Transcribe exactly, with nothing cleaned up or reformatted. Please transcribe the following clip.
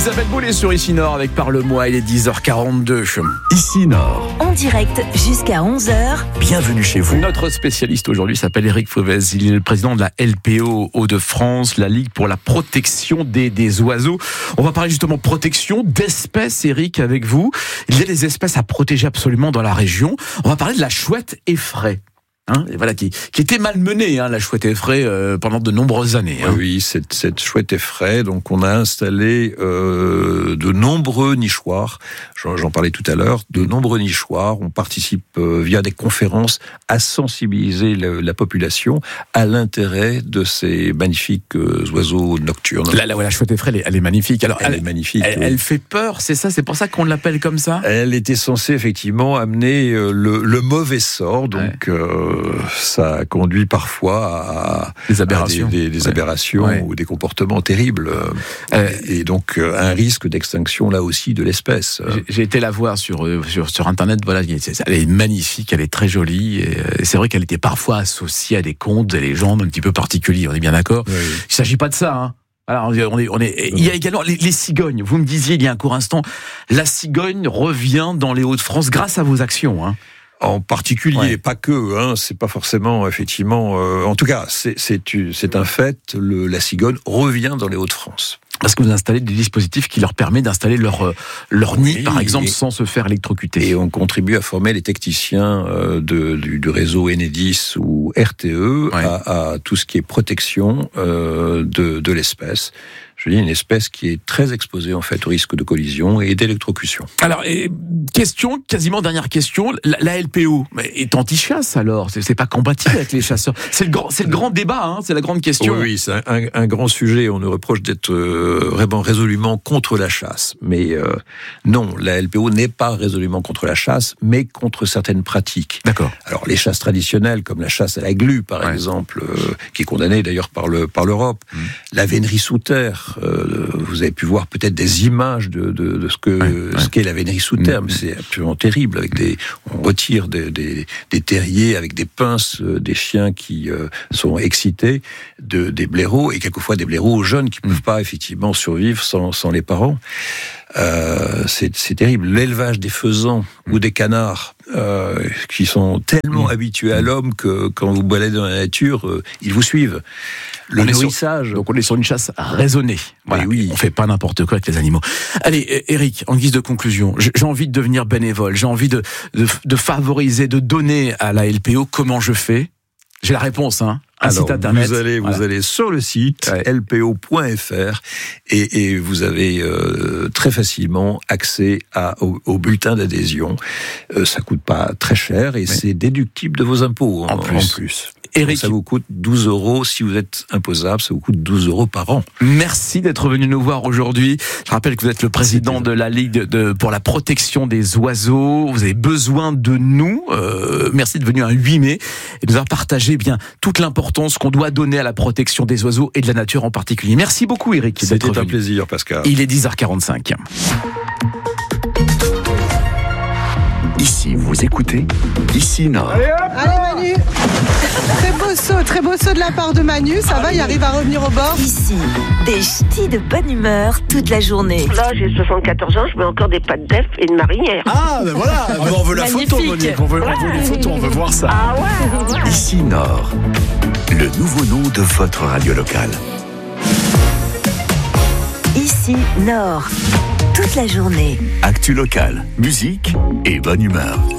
Isabelle Boulay sur Ici Nord avec Parle-moi, il est dix heures quarante-deux. Ici Nord. En direct jusqu'à onze heures. Bienvenue chez vous. Notre spécialiste aujourd'hui s'appelle Éric Fauvez. Il est le président de la L P O Hauts-de-France, la Ligue pour la protection des, des oiseaux. On va parler justement protection d'espèces, Éric, avec vous. Il y a des espèces à protéger absolument dans la région. On va parler de la chouette effraie. Hein, et voilà, qui, qui était malmenée, hein, la chouette effraie, euh, pendant de nombreuses années. Hein. Oui, cette, cette chouette effraie, donc on a installé euh, de nombreux nichoirs, j'en, j'en parlais tout à l'heure, de nombreux nichoirs, on participe euh, via des conférences à sensibiliser la, la population à l'intérêt de ces magnifiques euh, oiseaux nocturnes. La, la, la chouette effraie, elle est, elle est magnifique. Alors, elle, elle est magnifique. Elle, oui. elle fait peur, c'est ça, c'est pour ça qu'on l'appelle comme ça. Elle était censée effectivement amener euh, le, le mauvais sort, donc... Ouais. Euh, ça conduit parfois à des aberrations, à des, des, des ouais. aberrations ouais. ou des comportements terribles. Euh, et, et donc un risque d'extinction là aussi de l'espèce. J'ai, j'ai été la voir sur, sur, sur Internet, voilà, elle est magnifique, elle est très jolie. Et c'est vrai qu'elle était parfois associée à des contes, des légendes un petit peu particuliers, on est bien d'accord. Oui. Il ne s'agit pas de ça, hein. Alors, on est, on est, il y a également les, les cigognes. Vous me disiez il y a un court instant, la cigogne revient dans les Hauts-de-France grâce à vos actions, hein. En particulier, ouais. pas que, hein, c'est pas forcément, effectivement... Euh, en tout cas, c'est, c'est, c'est un fait, le, la cigogne revient dans les Hauts-de-France. Parce que vous installez des dispositifs qui leur permettent d'installer leur, leur nid, oui, par exemple, et, sans se faire électrocuter. Et on contribue à former les techniciens de, du, du réseau Enedis ou R T E ouais. à, à tout ce qui est protection euh, de, de l'espèce. Je dis une espèce qui est très exposée en fait au risque de collision et d'électrocution. Alors, et, question, quasiment dernière question, la, la L P O est anti-chasse alors, c'est, c'est pas compatible avec les chasseurs. C'est le grand, c'est le grand débat, hein, c'est la grande question. Oui, oui c'est un, un, un grand sujet. On nous reproche d'être euh, vraiment résolument contre la chasse, mais euh, non, la L P O n'est pas résolument contre la chasse, mais contre certaines pratiques. D'accord. Alors les chasses traditionnelles, comme la chasse à la glu par ouais. exemple, euh, qui est condamnée d'ailleurs par le par l'Europe, mmh. la vénerie sous terre. Euh, vous avez pu voir peut-être des images de, de, de ce que ouais, ce ouais. qu'est la vénerie sous terre, mais c'est absolument terrible. Avec des, on retire des, des, des terriers avec des pinces, euh, des chiens qui euh, sont excités, de, des blaireaux et quelquefois des blaireaux jeunes qui ne peuvent pas effectivement survivre sans, sans les parents. Euh, c'est, c'est terrible. L'élevage des faisans ou des canards euh, qui sont tellement mmh. habitués à l'homme que quand vous baladez dans la nature, euh, ils vous suivent. Le on nourrissage. Sur, donc on est sur une chasse raisonnée. Voilà, oui. On fait pas n'importe quoi avec les animaux. Allez, Éric, en guise de conclusion, j'ai envie de devenir bénévole, j'ai envie de, de, de favoriser, de donner à la L P O. Comment je fais ? J'ai la réponse, hein. Un Alors, site internet. Vous allez, vous voilà. allez sur le site ouais. l p o point f r et, et vous avez euh, très facilement accès à, au, au bulletin d'adhésion. Euh, ça coûte pas très cher et ouais. c'est déductible de vos impôts en, en plus. En plus. Éric, ça vous coûte douze euros si vous êtes imposable, ça vous coûte douze euros par an. Merci d'être venu nous voir aujourd'hui. Je rappelle que vous êtes le président de la Ligue de, de, pour la protection des oiseaux. Vous avez besoin de nous. Euh, merci de venir un huit mai et de nous avoir partagé eh bien toute l'importance qu'on doit donner à la protection des oiseaux et de la nature en particulier. Merci beaucoup, Éric. C'était d'être un venu. plaisir, Pascal. Il est dix heures quarante-cinq. Ici, vous écoutez Ici Nord. Allez, hop, Allez Manu. Très beau saut, très beau saut de la part de Manu. Ça va, il arrive à revenir au bord. Ici, des ch'tis de bonne humeur toute la journée. Là, j'ai soixante-quatorze ans, je mets encore des pattes d'œuf et de marinière. Ah, ben voilà. Ah, ben on veut la Magnifique. photo, Monique. On veut, on veut les photos, on veut voir ça. Ah ouais, ouais. Ici Nord, le nouveau nom de votre radio locale. Ici Nord, toute la journée. Actu locale, musique et bonne humeur.